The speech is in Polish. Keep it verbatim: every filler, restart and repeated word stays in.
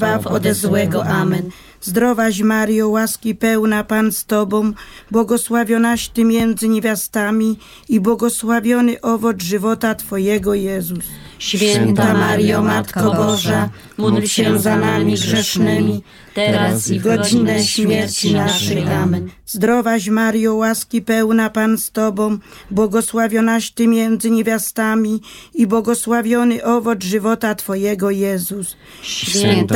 zbaw ode złego. Amen. Zdrowaś Mario, łaski pełna, Pan z Tobą, błogosławionaś Ty między niewiastami i błogosławiony owoc żywota Twojego, Jezus. Święta Mario, Matko Boża, módl się za nami grzesznymi, teraz i w godzinę śmierci naszej. Amen. Zdrowaś Mario, łaski pełna, Pan z Tobą, błogosławionaś Ty między niewiastami i błogosławiony owoc żywota Twojego, Jezus. Święta